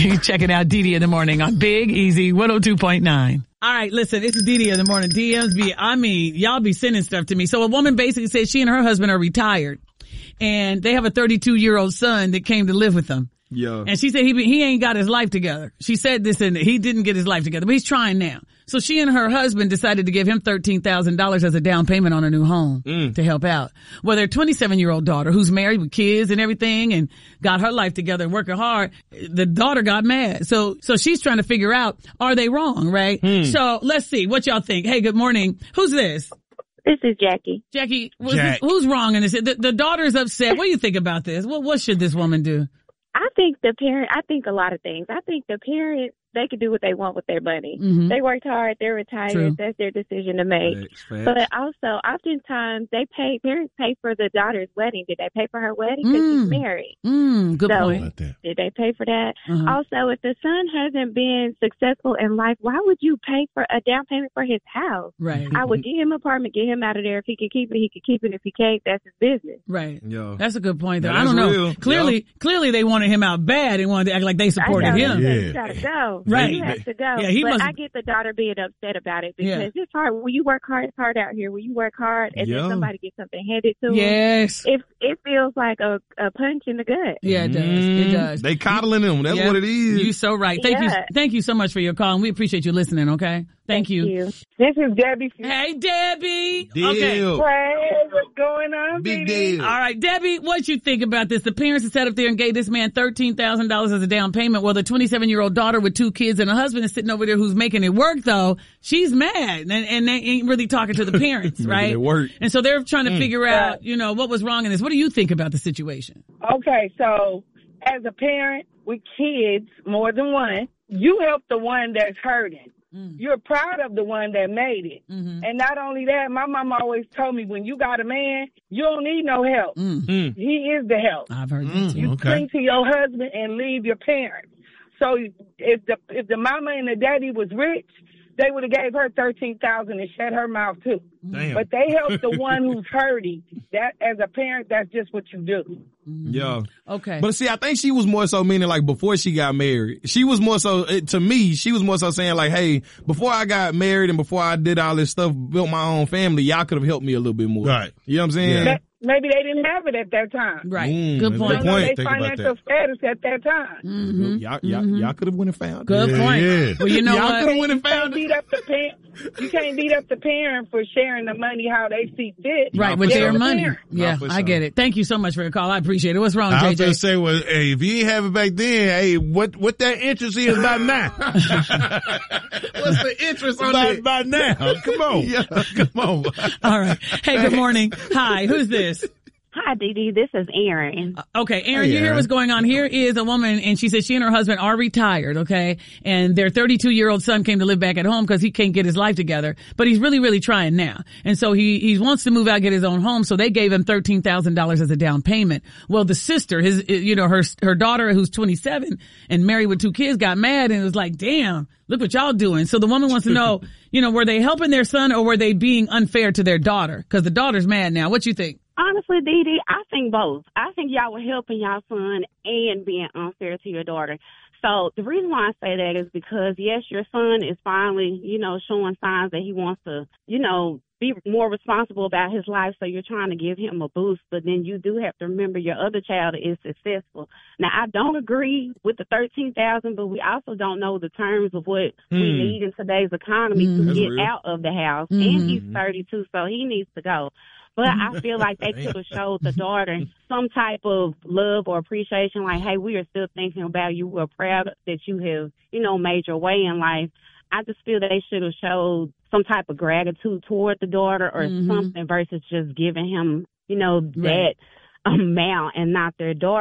Checking out Dee Dee in the morning on Big Easy 102.9. All right, listen, it's Dee Dee in the morning. DMs y'all be sending stuff to me. So a woman basically said she and her husband are retired, and they have a 32-year-old son that came to live with them. Yeah. And she said he ain't got his life together. She said this, and he didn't get his life together, but he's trying now. So she and her husband decided to give him $13,000 as a down payment on a new home to help out. Well, their 27-year-old daughter, who's married with kids and everything and got her life together and working hard, the daughter got mad. So she's trying to figure out, are they wrong, right? So let's see what y'all think. Hey, good morning. Who's this? This is Jackie. Jackie, who's wrong in this? The daughter's upset. What do you think about this? What should this woman do? I think a lot of things. I think the parent, they can do what they want with their money. They worked hard. They're retired. True. That's their decision to make. Facts. But also, oftentimes, parents pay for the daughter's wedding. Did they pay for her wedding? Because she's married. Good point. Did they pay for that? Also, if the son hasn't been successful in life, why would you pay for a down payment for his house? Right. I would get him an apartment, get him out of there. If he can keep it, he can keep it. If he can't, that's his business. Right. Yo. That's a good point, though. That I don't know. real. Clearly they wanted him out bad and wanted to act like they supported him. He got to go. Right. He has to go. Yeah, but I get the daughter being upset about it because it's hard. When you work hard, it's hard out here. When you work hard and then somebody gets something handed to them, it feels like a punch in the gut. Yeah, it does. It does. They coddling them. That's what it is. You're so right. Thank you so much for your call, and we appreciate you listening, okay? Thank you. This is Debbie. Hey, Debbie. Deal. Okay. Hey, what's going on, Big baby? deal. All right, Debbie, what you think about this? The parents have sat up there and gave this man $13,000 as a down payment. Well, the 27-year-old daughter with 2 kids and a husband is sitting over there who's making it work, though. She's mad, and they ain't really talking to the parents, right? It work. And so they're trying to figure out, what was wrong in this. What do you think about the situation? Okay, so as a parent with kids, more than one, you help the one that's hurting. You're proud of the one that made it. And not only that, my mom always told me, when you got a man, you don't need no help. He is the help. I've heard that too. You cling to your husband and leave your parents. So if the mama and the daddy was rich, they would have gave her $13,000 and shut her mouth too. Damn. But they help the one who's hurting. That, as a parent, that's just what you do. Yeah. Okay. But see, I think she was more so meaning like before she got married. She was more so, to me, she was more so saying like, hey, before I got married and before I did all this stuff, built my own family, y'all could have helped me a little bit more. Right. You know what I'm saying? Yeah. Maybe they didn't have it at that time. Right. Good point. They don't know their Think about financial status at that time. Y'all could have went and found it. Good point. Yeah. Well, you know Y'all what? could have went and You can't found it. beat up the parent. You can't beat up the parent for sharing the money how they see fit. Right, with for their sure. money. Yeah, for I sure. get it. Thank you so much for your call. I appreciate it. What's wrong, I was gonna JJ? say, well, hey, if you ain't have it back then, hey, what that interest is by now? What's the interest on that? by now? Come on. Yeah. Come on. All right. Hey, good morning. Hi, who's this? Hi, Dee Dee. This is Erin. Okay, Aaron, Hey, you hear Aaron. what's going on? Here is a woman, and she says she and her husband are retired, okay? And their 32-year-old son came to live back at home because he can't get his life together. But he's really, really trying now. And so he wants to move out, get his own home, so they gave him $13,000 as a down payment. Well, the sister, her daughter, who's 27 and married with 2 kids, got mad and was like, damn, look what y'all doing. So the woman wants to know, were they helping their son or were they being unfair to their daughter? Because the daughter's mad now. What you think? Honestly, Dee Dee, I think both. I think y'all were helping y'all son and being unfair to your daughter. So the reason why I say that is because, yes, your son is finally, showing signs that he wants to, be more responsible about his life. So you're trying to give him a boost. But then you do have to remember your other child is successful. Now, I don't agree with the $13,000, but we also don't know the terms of what we need in today's economy to get out of the house. And he's 32, so he needs to go. But I feel like they could have showed the daughter some type of love or appreciation, like, hey, we are still thinking about you. We're proud that you have, made your way in life. I just feel they should have showed some type of gratitude toward the daughter or something versus just giving him, that amount and not their daughter.